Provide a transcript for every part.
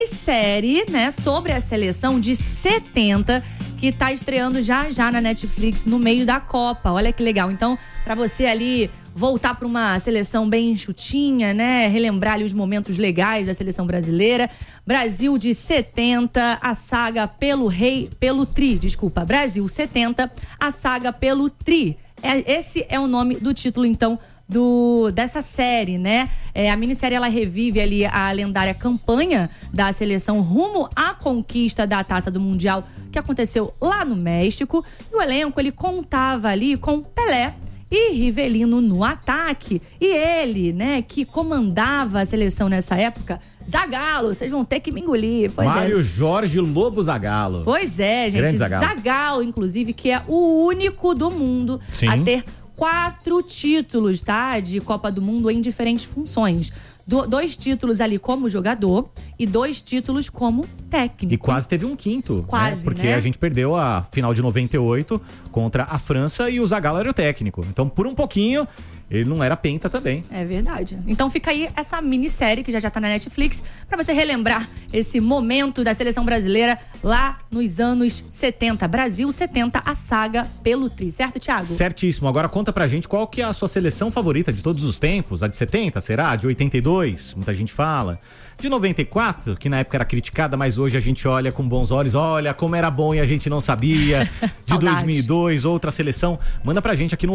série, né, sobre a seleção de 70, que tá estreando já na Netflix no meio da Copa. Olha que legal. Então, pra você ali voltar para uma seleção bem enxutinha, né, relembrar ali os momentos legais da seleção brasileira. Brasil de 70, a saga pelo Brasil 70, a saga pelo Tri. Esse é o nome do título, então, dessa série, né? A minissérie, ela revive ali a lendária campanha da seleção rumo à conquista da Taça do Mundial, que aconteceu lá no México. E o elenco, ele contava ali com Pelé e Rivelino no ataque. E ele, né, que comandava a seleção nessa época, Zagallo, vocês vão ter que me engolir. Mário Jorge Lobo Zagallo. Pois é, gente. Zagallo, inclusive, que é o único do mundo a ter 4 títulos, tá? De Copa do Mundo em diferentes funções. 2 títulos ali como jogador e 2 títulos como técnico. E quase teve um quinto. Quase, né? Porque né? a gente perdeu a final de 98 contra a França e o Zagallo era o técnico. Então, por um pouquinho, ele não era penta também. É verdade. Então fica aí essa minissérie que já tá na Netflix pra você relembrar esse momento da seleção brasileira lá nos anos 70. Brasil 70, a saga pelo Tri. Certo, Thiago? Certíssimo. Agora conta pra gente qual que é a sua seleção favorita de todos os tempos. A de 70, será? A de 82? Muita gente fala. De 94, que na época era criticada, mas hoje a gente olha com bons olhos. Olha como era bom e a gente não sabia. De 2002, outra seleção. Manda pra gente aqui no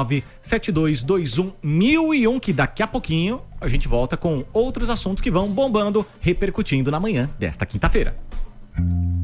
11972211001, que daqui a pouquinho a gente volta com outros assuntos que vão bombando, repercutindo na manhã desta quinta-feira.